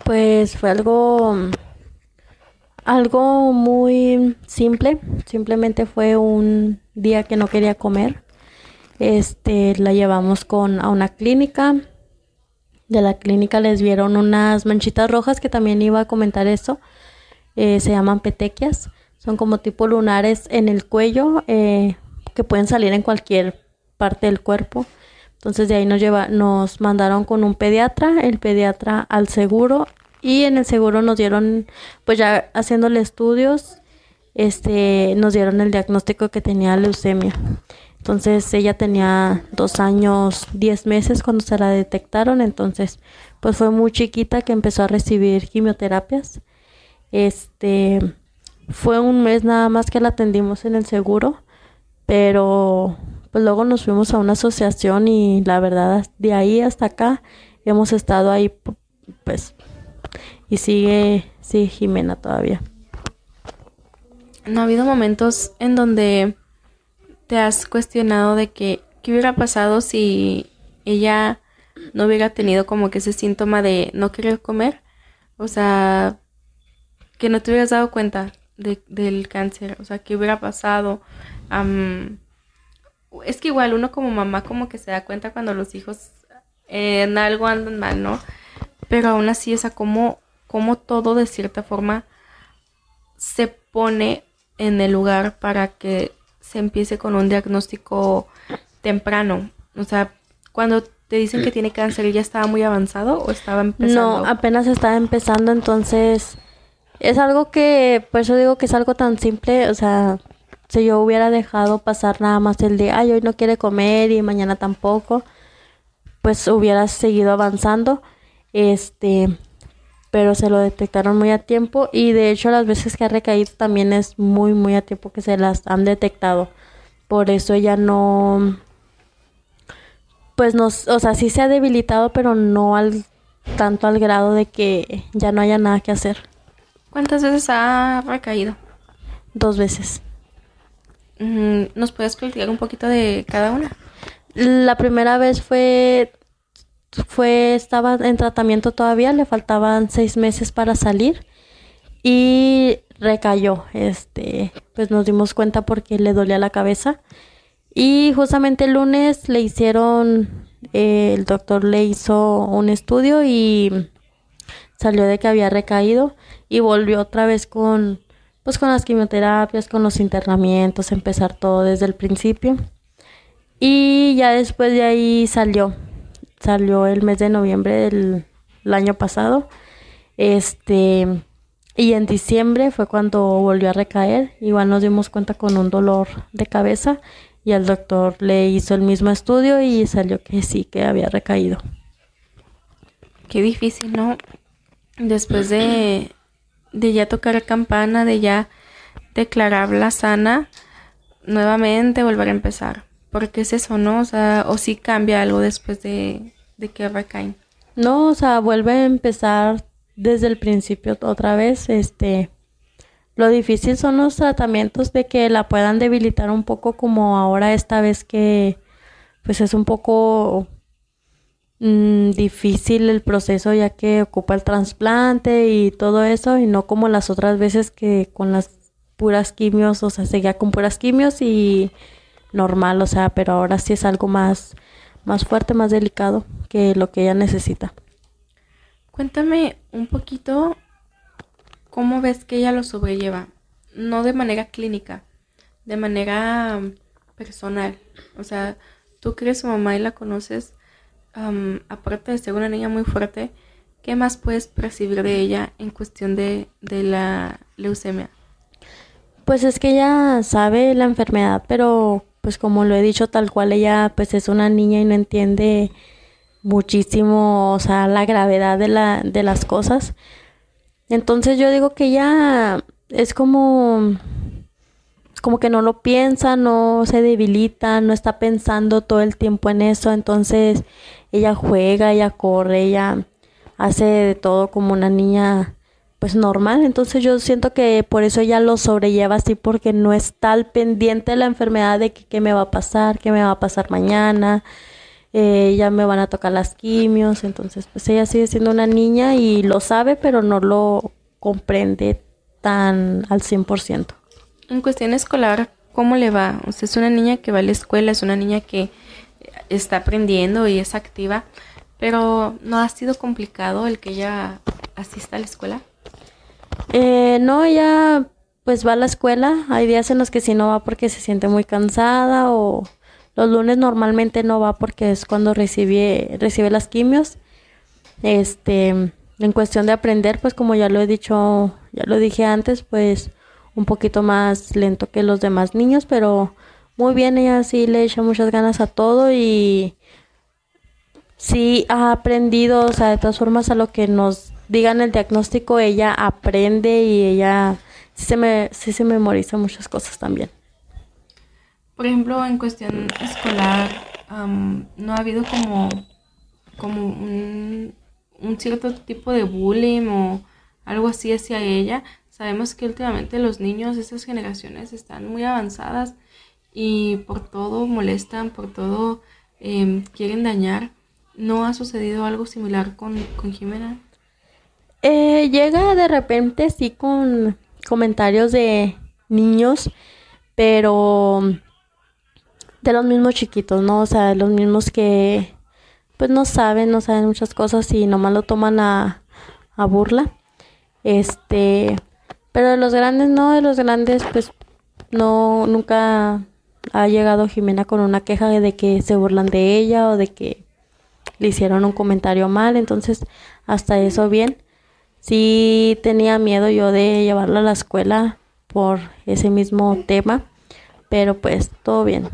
Pues fue algo muy simple. Simplemente fue un día que no quería comer. La llevamos a una clínica. De la clínica les vieron unas manchitas rojas, que también iba a comentar eso. Se llaman petequias. Son como tipo lunares en el cuello, que pueden salir en cualquier parte del cuerpo. Entonces de ahí nos mandaron con un pediatra, el pediatra al seguro, y en el seguro nos dieron, pues ya haciéndole estudios, nos dieron el diagnóstico que tenía leucemia. Entonces ella tenía 2 años, 10 meses cuando se la detectaron. Entonces pues fue muy chiquita que empezó a recibir quimioterapias. Fue un mes nada más que la atendimos en el seguro, pero pues luego nos fuimos a una asociación y la verdad de ahí hasta acá hemos estado ahí, pues, y sigue Jimena todavía. ¿No ha habido momentos en donde te has cuestionado de qué hubiera pasado si ella no hubiera tenido como que ese síntoma de no querer comer? O sea, que no te hubieras dado cuenta del cáncer. O sea, qué hubiera pasado. Es que igual uno como mamá como que se da cuenta cuando los hijos en algo andan mal, ¿no? Pero aún así, o sea, como todo de cierta forma se pone en el lugar para que se empiece con un diagnóstico temprano. O sea, cuando te dicen que tiene cáncer, ¿ya estaba muy avanzado o estaba empezando? No, apenas estaba empezando. Entonces es algo que, por eso digo que es algo tan simple. O sea, si yo hubiera dejado pasar nada más el día, ay, hoy no quiere comer y mañana tampoco, pues hubiera seguido avanzando. Pero se lo detectaron muy a tiempo, y de hecho las veces que ha recaído también es muy muy a tiempo que se las han detectado. Por eso ella no, pues no, o sea, sí se ha debilitado, pero no tanto al grado de que ya no haya nada que hacer. ¿Cuántas veces ha recaído? 2 veces. ¿Nos puedes platicar un poquito de cada una? La primera vez estaba en tratamiento todavía, le faltaban 6 meses para salir y recayó. Pues nos dimos cuenta porque le dolía la cabeza, y justamente el lunes el doctor le hizo un estudio y salió de que había recaído, y volvió otra vez con las quimioterapias, con los internamientos, empezar todo desde el principio. Y ya después de ahí salió el mes de noviembre del año pasado. Y en diciembre fue cuando volvió a recaer. Igual nos dimos cuenta con un dolor de cabeza, y el doctor le hizo el mismo estudio y salió que sí, que había recaído. Qué difícil, ¿no? Después de ya tocar campana, de ya declararla sana, nuevamente volver a empezar. Porque es eso, ¿no? O sea, o sí cambia algo después de que recaen. No, o sea, vuelve a empezar desde el principio otra vez. Lo difícil son los tratamientos, de que la puedan debilitar un poco, como ahora esta vez, que pues es un poco difícil el proceso, ya que ocupa el trasplante y todo eso, y no como las otras veces que con las puras quimios, o sea, seguía con puras quimios y normal. O sea, pero ahora sí es algo más fuerte, más delicado que lo que ella necesita. Cuéntame un poquito cómo ves que ella lo sobrelleva, no de manera clínica, de manera personal. O sea, tú que eres su mamá y la conoces, aparte de ser una niña muy fuerte, ¿qué más puedes percibir de ella en cuestión de la leucemia? Pues es que ella sabe la enfermedad, pero pues como lo he dicho, tal cual, ella pues es una niña y no entiende muchísimo, o sea, la gravedad de las cosas. Entonces yo digo que ella es como que no lo piensa, no se debilita, no está pensando todo el tiempo en eso. Entonces ella juega, ella corre, ella hace de todo como una niña pues normal. Entonces yo siento que por eso ella lo sobrelleva así, porque no está al pendiente de la enfermedad, de que qué me va a pasar, qué me va a pasar mañana. Ya me van a tocar las quimios, entonces pues ella sigue siendo una niña y lo sabe, pero no lo comprende tan al 100%. En cuestión escolar, ¿cómo le va? Usted es una niña que va a la escuela, es una niña que está aprendiendo y es activa, pero ¿no ha sido complicado el que ella asista a la escuela? No, ella pues va a la escuela. Hay días en los que sí no va porque se siente muy cansada o los lunes normalmente no va porque es cuando recibe las quimios. En cuestión de aprender, pues como ya lo he dicho, ya lo dije antes, pues un poquito más lento que los demás niños, pero muy bien, ella sí le echa muchas ganas a todo y sí ha aprendido, o sea, de todas formas a lo que nos digan el diagnóstico, ella aprende y ella sí se memoriza muchas cosas también. Por ejemplo, en cuestión escolar, ¿no ha habido como un cierto tipo de bullying o algo así hacia ella? Sabemos que últimamente los niños de estas generaciones están muy avanzadas y por todo molestan, por todo quieren dañar. ¿No ha sucedido algo similar con Jimena? Llega de repente sí con comentarios de niños, pero de los mismos chiquitos, ¿no? O sea, los mismos que pues no saben muchas cosas y nomás lo toman a burla. Este, pero de los grandes no, de los grandes pues no, nunca ha llegado Jimena con una queja de que se burlan de ella o de que le hicieron un comentario mal, entonces hasta eso bien. Sí tenía miedo yo de llevarla a la escuela por ese mismo tema, pero pues todo bien.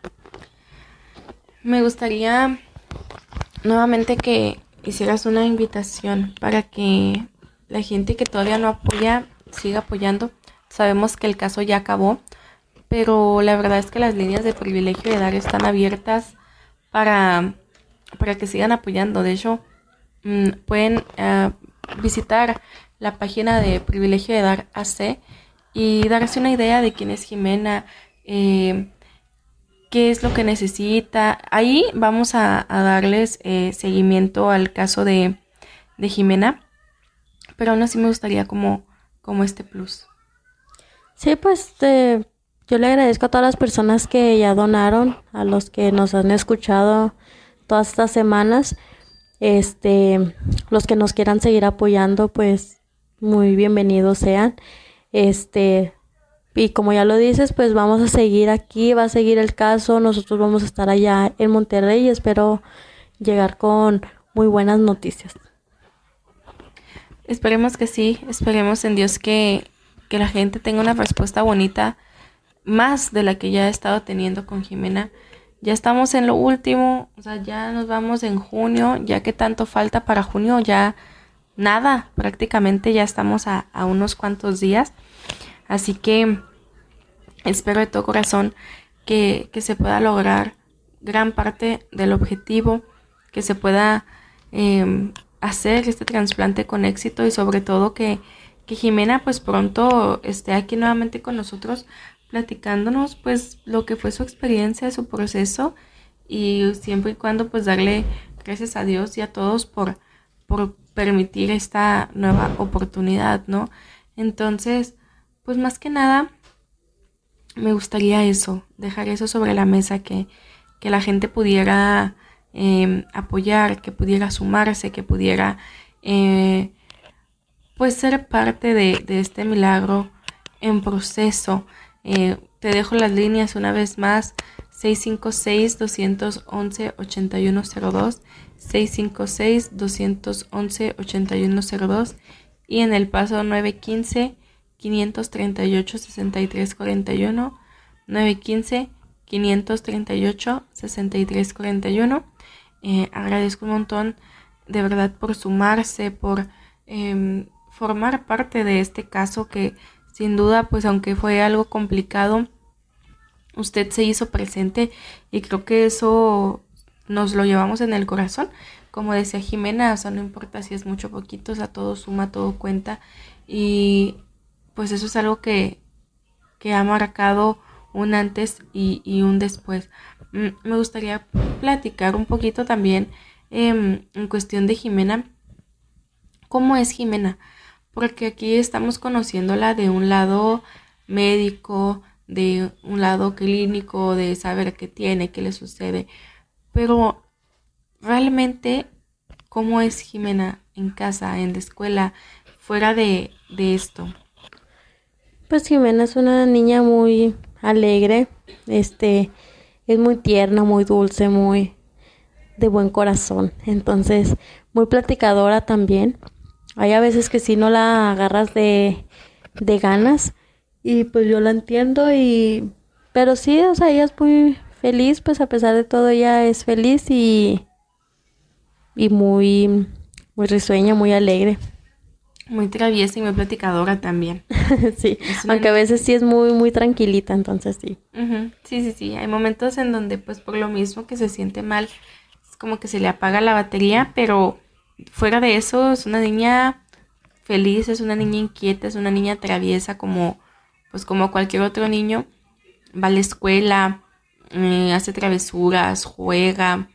Me gustaría nuevamente que hicieras una invitación para que la gente que todavía no apoya siga apoyando. Sabemos que el caso ya acabó, pero la verdad es que las líneas de privilegio de dar están abiertas para, para que sigan apoyando. De hecho, pueden visitar la página de Privilegio de Dar AC y darse una idea de quién es Jimena, qué es lo que necesita. Ahí vamos a darles seguimiento al caso de Jimena, pero aún así me gustaría como este plus. Sí, pues yo le agradezco a todas las personas que ya donaron, a los que nos han escuchado todas estas semanas. Los que nos quieran seguir apoyando, pues muy bienvenidos sean. Y como ya lo dices, pues vamos a seguir aquí, va a seguir el caso, nosotros vamos a estar allá en Monterrey y espero llegar con muy buenas noticias. Esperemos que sí, esperemos en Dios que la gente tenga una respuesta bonita, más de la que ya he estado teniendo con Jimena. Ya estamos en lo último, o sea, ya nos vamos en junio, ya que tanto falta para junio, ya nada, prácticamente ya estamos a unos cuantos días. Así que espero de todo corazón que se pueda lograr gran parte del objetivo, que se pueda hacer este trasplante con éxito y sobre todo que Jimena pues pronto esté aquí nuevamente con nosotros platicándonos pues lo que fue su experiencia, su proceso y siempre y cuando pues darle gracias a Dios y a todos por permitir esta nueva oportunidad, ¿no? Entonces, pues más que nada me gustaría eso, dejar eso sobre la mesa, que la gente pudiera apoyar, que pudiera sumarse, que pudiera pues ser parte de este milagro en proceso. Te dejo las líneas una vez más: 656-211-8102, 656-211-8102 y en El Paso 915-538-6341, 915-538-6341. Agradezco un montón de verdad por sumarse, por formar parte de este caso que sin duda, pues aunque fue algo complicado, usted se hizo presente y creo que eso nos lo llevamos en el corazón. Como decía Jimena, o sea, no importa si es mucho o poquito, o sea, todo suma, todo cuenta y pues eso es algo que ha marcado un antes y un después. Me gustaría platicar un poquito también en cuestión de Jimena. ¿Cómo es Jimena? Porque aquí estamos conociéndola de un lado médico, de un lado clínico, de saber qué tiene, qué le sucede. Pero realmente, ¿cómo es Jimena en casa, en la escuela, fuera de esto? Pues Jimena es una niña muy alegre, es muy tierna, muy dulce, muy de buen corazón, entonces muy platicadora también. Hay a veces que sí no la agarras de ganas y pues yo la entiendo pero sí, o sea, ella es muy feliz, pues a pesar de todo ella es feliz y muy risueña, muy alegre. Muy traviesa y muy platicadora también. Sí, aunque a veces sí es muy tranquilita, entonces sí. Sí. Hay momentos en donde, pues, por lo mismo que se siente mal, es como que se le apaga la batería, pero fuera de eso, es una niña feliz, es una niña inquieta, es una niña traviesa pues, como cualquier otro niño. Va a la escuela, hace travesuras, juega,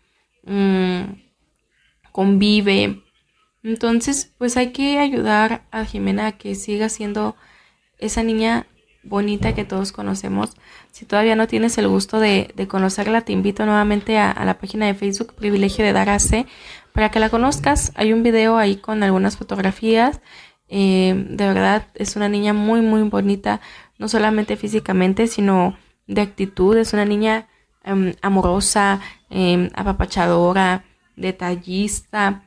convive. Entonces, pues hay que ayudar a Jimena a que siga siendo esa niña bonita que todos conocemos. Si todavía no tienes el gusto de conocerla, te invito nuevamente a la página de Facebook Privilegio de Dar a C para que la conozcas. Hay un video ahí con algunas fotografías. De verdad, es una niña muy bonita, no solamente físicamente, sino de actitud. Es una niña amorosa, apapachadora, detallista.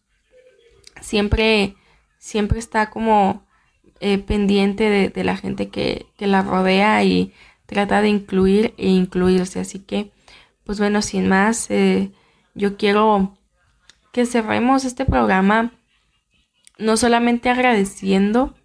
Siempre está como pendiente de la gente que la rodea y trata de incluir e incluirse. Así que, pues bueno, sin más, yo quiero que cerremos este programa no solamente agradeciendo,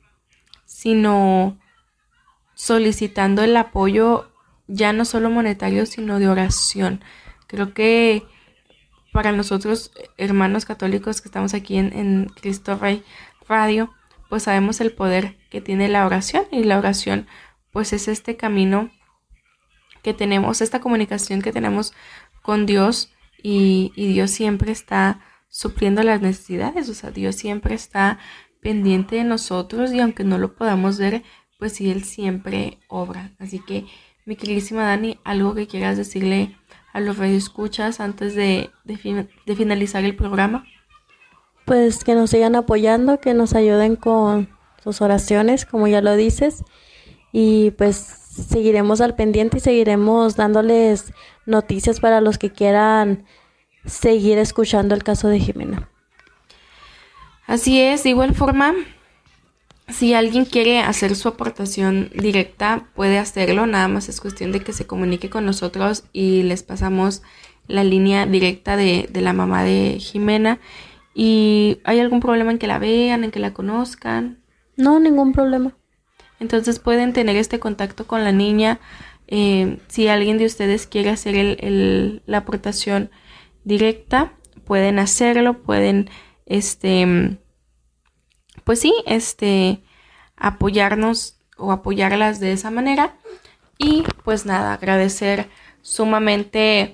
sino solicitando el apoyo ya no solo monetario, sino de oración. Creo que para nosotros, hermanos católicos que estamos aquí en Cristo Rey Radio, pues sabemos el poder que tiene la oración, y la oración pues es este camino que tenemos, esta comunicación que tenemos con Dios, y Dios siempre está supliendo las necesidades, o sea, Dios siempre está pendiente de nosotros, y aunque no lo podamos ver, pues sí, Él siempre obra. Así que, mi queridísima Dani, algo que quieras decirle a los radioescuchas antes de finalizar el programa. Pues que nos sigan apoyando, que nos ayuden con sus oraciones, como ya lo dices, y pues seguiremos al pendiente y seguiremos dándoles noticias para los que quieran seguir escuchando el caso de Jimena. Así es, de igual forma, si alguien quiere hacer su aportación directa, puede hacerlo, nada más es cuestión de que se comunique con nosotros y les pasamos la línea directa de la mamá de Jimena. ¿Y hay algún problema en que la vean, en que la conozcan? No, ningún problema. Entonces pueden tener este contacto con la niña. Si alguien de ustedes quiere hacer la aportación directa, pueden hacerlo, pueden pues sí, apoyarnos o apoyarlas de esa manera. Y pues nada, agradecer sumamente,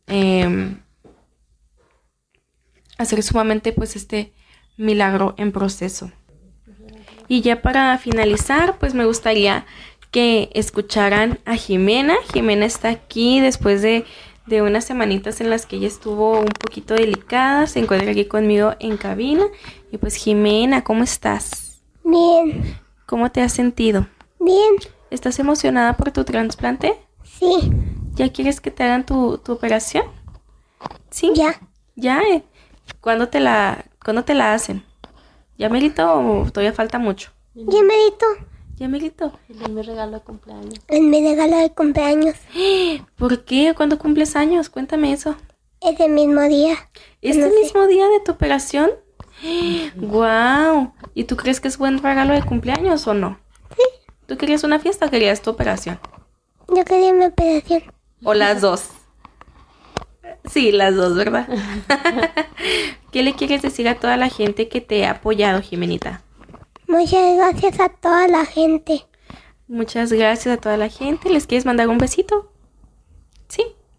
hacer sumamente pues este milagro en proceso. Y ya para finalizar, pues me gustaría que escucharan a Jimena. Jimena está aquí después de unas semanitas en las que ella estuvo un poquito delicada. Se encuentra aquí conmigo en cabina. Y pues Jimena, ¿cómo estás? Bien. ¿Cómo te has sentido? Bien. ¿Estás emocionada por tu trasplante? Sí. ¿Ya quieres que te hagan tu operación? ¿Sí? Ya. ¿Ya? ¿Cuándo te la hacen? ¿Ya merito o todavía falta mucho? Ya merito. ¿Ya merito? Es mi regalo de cumpleaños. Es mi regalo de cumpleaños. ¿Por qué? ¿Cuándo cumples años? Cuéntame eso. Ese mismo día. ¿Este mismo día de tu operación? ¡Guau! ¿Y tú crees que es buen regalo de cumpleaños o no? Sí. ¿Tú querías una fiesta o querías tu operación? Yo quería una operación. ¿O las dos? Sí, las dos, ¿verdad? ¿Qué le quieres decir a toda la gente que te ha apoyado, Jimenita? Muchas gracias a toda la gente. Muchas gracias a toda la gente. ¿Les quieres mandar un besito? ¿Sí?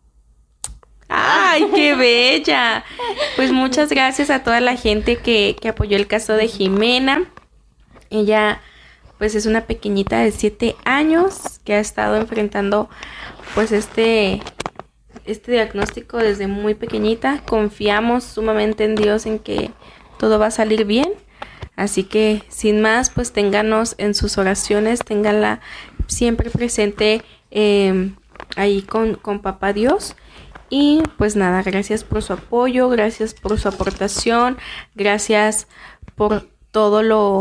¡Ay, qué bella! Pues muchas gracias a toda la gente que apoyó el caso de Jimena. Ella, pues, es una pequeñita de 7 años que ha estado enfrentando, pues, este diagnóstico desde muy pequeñita. Confiamos sumamente en Dios, en que todo va a salir bien. Así que, sin más, pues, ténganos en sus oraciones, ténganla siempre presente ahí con Papá Dios. Y pues nada, gracias por su apoyo, gracias por su aportación, gracias por todo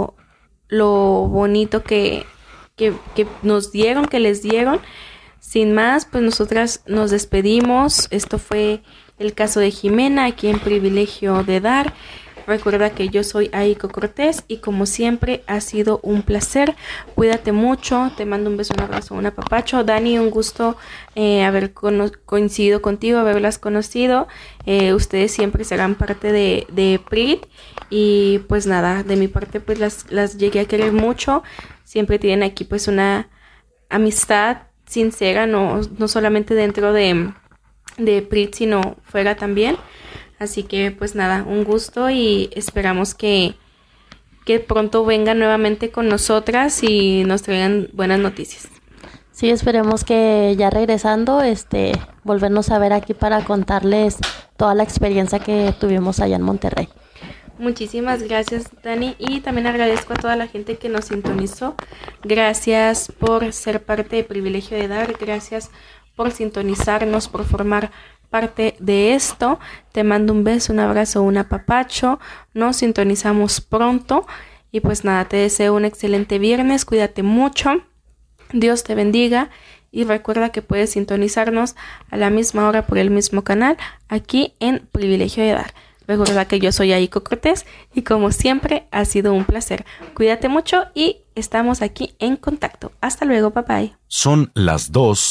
lo bonito que nos dieron, que les dieron. Sin más, pues nosotras nos despedimos. Esto fue el caso de Jimena, aquí en Privilegio de Dar. Recuerda que yo soy Aiko Cortés y como siempre ha sido un placer. Cuídate mucho, te mando un beso, un abrazo, un apapacho. Dani, un gusto haber coincidido contigo, haberlas conocido. Ustedes siempre serán parte de PRIT y pues nada, de mi parte pues las llegué a querer mucho. Siempre tienen aquí pues una amistad sincera, no solamente dentro de PRIT, sino fuera también. Así que pues nada, un gusto y esperamos que pronto vengan nuevamente con nosotras y nos traigan buenas noticias. Sí, esperemos que ya regresando, volvernos a ver aquí para contarles toda la experiencia que tuvimos allá en Monterrey. Muchísimas gracias, Dani, y también agradezco a toda la gente que nos sintonizó. Gracias por ser parte de Privilegio de Dar, gracias por sintonizarnos, por formar parte de esto. Te mando un beso, un abrazo, un apapacho. Nos sintonizamos pronto y pues nada, te deseo un excelente viernes. Cuídate mucho, Dios te bendiga y recuerda que puedes sintonizarnos a la misma hora por el mismo canal aquí en Privilegio de Dar. Recuerda que yo soy Aiko Cortés y como siempre ha sido un placer. Cuídate mucho y estamos aquí en contacto. Hasta luego, bye bye. Son las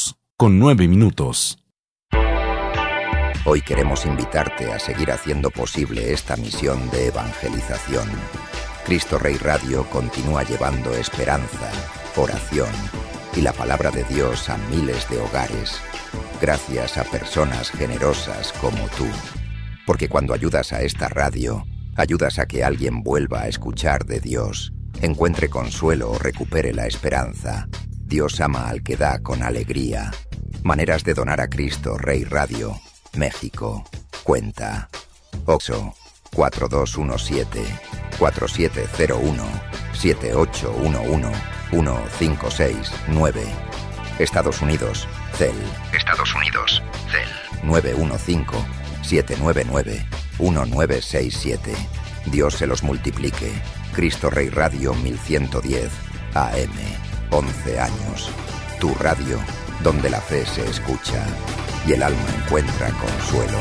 2:09. Hoy queremos invitarte a seguir haciendo posible esta misión de evangelización. Cristo Rey Radio continúa llevando esperanza, oración y la palabra de Dios a miles de hogares, gracias a personas generosas como tú. Porque cuando ayudas a esta radio, ayudas a que alguien vuelva a escuchar de Dios, encuentre consuelo o recupere la esperanza. Dios ama al que da con alegría. Maneras de donar a Cristo Rey Radio, México. Cuenta OXXO 4217-4801-7811-1569. Estados Unidos, CEL 915-799-1967. Dios se los multiplique. Cristo Rey Radio 1110 AM. 11 años. Tu radio, donde la fe se escucha y el alma encuentra consuelo.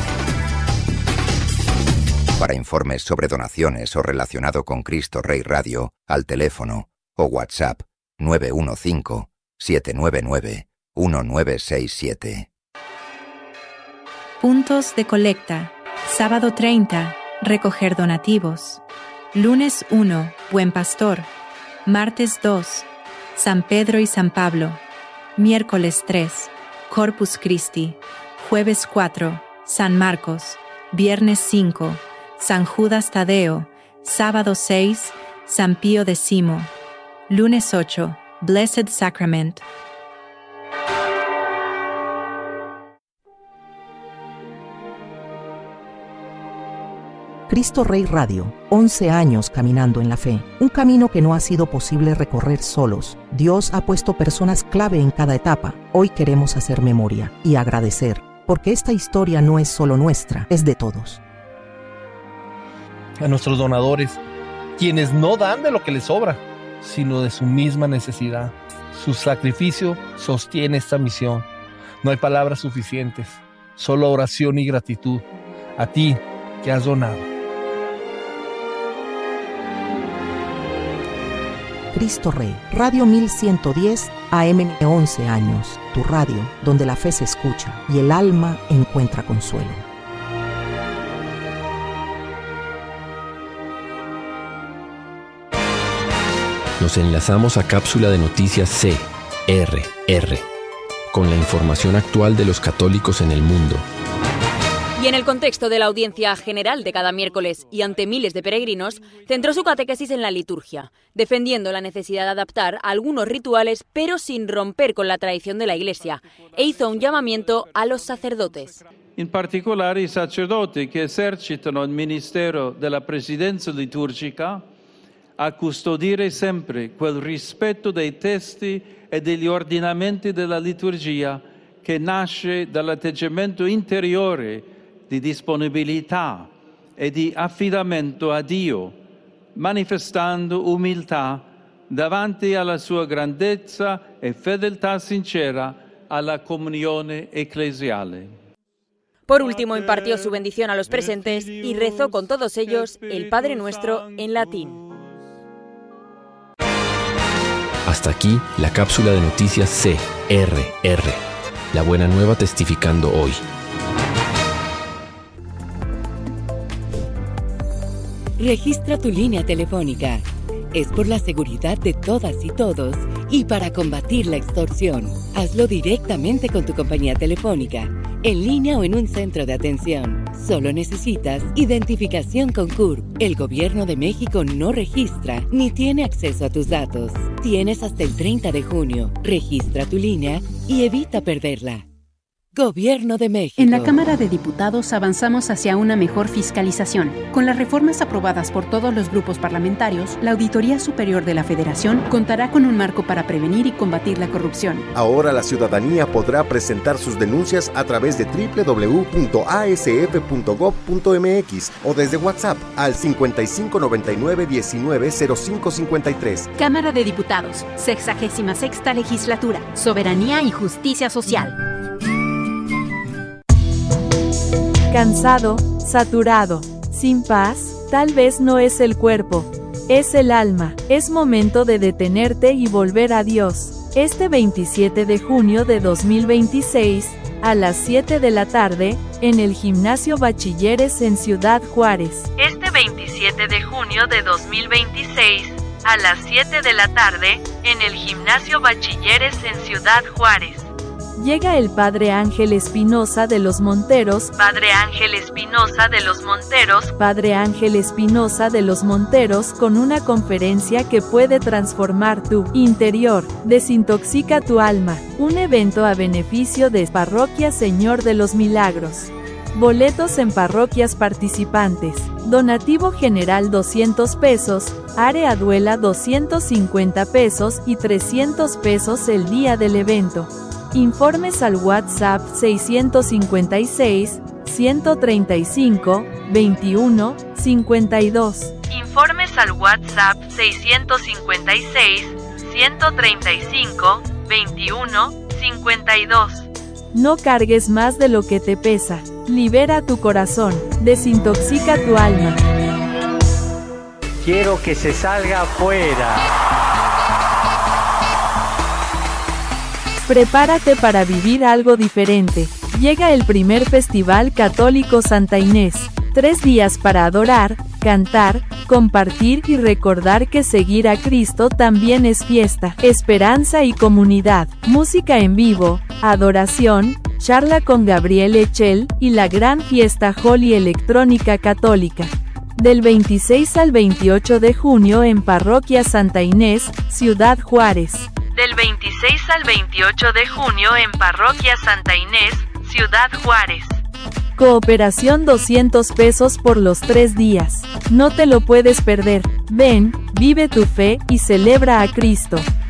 Para informes sobre donaciones o relacionado con Cristo Rey Radio, al teléfono o WhatsApp 915-799-1967. Puntos de colecta. Sábado 30, recoger donativos. Lunes 1, Buen Pastor. Martes 2, San Pedro y San Pablo. Miércoles 3, Corpus Christi. Jueves 4, San Marcos. Viernes 5, San Judas Tadeo. Sábado 6, San Pío X. Lunes 8, Blessed Sacrament. Cristo Rey Radio, 11 años caminando en la fe. Un camino que no ha sido posible recorrer solos. Dios ha puesto personas clave en cada etapa. Hoy queremos hacer memoria y agradecer, porque esta historia no es solo nuestra, es de todos. A nuestros donadores, quienes no dan de lo que les sobra, sino de su misma necesidad. Su sacrificio sostiene esta misión. No hay palabras suficientes, solo oración y gratitud. A ti que has donado. Cristo Rey, Radio 1110 AM, 11 años. Tu radio, donde la fe se escucha y el alma encuentra consuelo. Nos enlazamos a Cápsula de Noticias C, CRR, con la información actual de los católicos en el mundo. Y en el contexto de la audiencia general de cada miércoles y ante miles de peregrinos, centró su catequesis en la liturgia, defendiendo la necesidad de adaptar algunos rituales, pero sin romper con la tradición de la Iglesia, e hizo un llamamiento a los sacerdotes. In particolare i sacerdoti che esercitano il ministero della presidenza liturgica a custodire sempre quel rispetto dei testi e degli ordinamenti della liturgia che nasce dall'atteggiamento interiore di disponibilità e di affidamento a Dio, manifestando umiltà davanti alla sua grandezza e fedeltà sincera alla comunione ecclesiale. Por último, impartió su bendición a los presentes y rezó con todos ellos el Padre Nuestro en latín. Hasta aquí la cápsula de noticias CRR. La buena nueva testificando hoy. Registra tu línea telefónica. Es por la seguridad de todas y todos y para combatir la extorsión. Hazlo directamente con tu compañía telefónica, en línea o en un centro de atención. Solo necesitas identificación con CURP. El Gobierno de México no registra ni tiene acceso a tus datos. Tienes hasta el 30 de junio. Registra tu línea y evita perderla. Gobierno de México. En la Cámara de Diputados avanzamos hacia una mejor fiscalización. Con las reformas aprobadas por todos los grupos parlamentarios, la Auditoría Superior de la Federación contará con un marco para prevenir y combatir la corrupción. Ahora la ciudadanía podrá presentar sus denuncias a través de www.asf.gov.mx o desde WhatsApp al 5599-190553. Cámara de Diputados, 66ª Legislatura, Soberanía y Justicia Social. Cansado, saturado, sin paz, tal vez no es el cuerpo, es el alma. Es momento de detenerte y volver a Dios. Este 27 de junio de 2026, a las 7 de la tarde, en el Gimnasio Bachilleres en Ciudad Juárez. Este 27 de junio de 2026, a las 7 de la tarde, en el Gimnasio Bachilleres en Ciudad Juárez. Llega el Padre Ángel Espinosa de los Monteros, Padre Ángel Espinosa de los Monteros, Padre Ángel Espinosa de los Monteros con una conferencia que puede transformar tu interior, desintoxica tu alma, un evento a beneficio de Parroquia Señor de los Milagros. Boletos en parroquias participantes, donativo general 200 pesos, área duela 250 pesos y 300 pesos el día del evento. Informes al WhatsApp 655-135-21-52. Informes al WhatsApp 655-135-21-52. No cargues más de lo que te pesa. Libera tu corazón. Desintoxica tu alma. Quiero que se salga afuera. Prepárate para vivir algo diferente. Llega el primer Festival Católico Santa Inés. 3 días para adorar, cantar, compartir y recordar que seguir a Cristo también es fiesta, esperanza y comunidad. Música en vivo, adoración, charla con Gabriel Echel y la gran fiesta Holy Electrónica Católica. Del 26 al 28 de junio en Parroquia Santa Inés, Ciudad Juárez. Del 26 al 28 de junio en Parroquia Santa Inés, Ciudad Juárez. Cooperación 200 pesos por los 3 días. No te lo puedes perder. Ven, vive tu fe y celebra a Cristo.